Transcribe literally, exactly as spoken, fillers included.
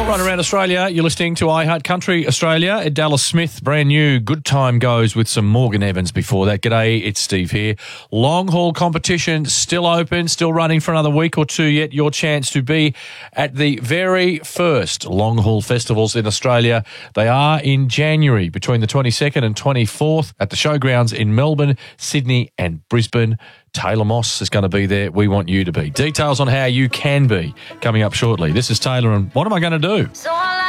Right around Australia, you're listening to iHeart Country Australia. Ed Dallas Smith, brand new Good Time Goes with some Morgan Evans before that. G'day, it's Steve here. Long haul competition still open, still running for another week or two yet. Your chance to be at the very first long haul festivals in Australia. They are in January between the twenty-second and twenty-fourth at the showgrounds in Melbourne, Sydney and Brisbane. Taylor Moss is going to be there. We want you to be. Details on how you can be coming up shortly. This is Taylor and What Am I Going to Do? So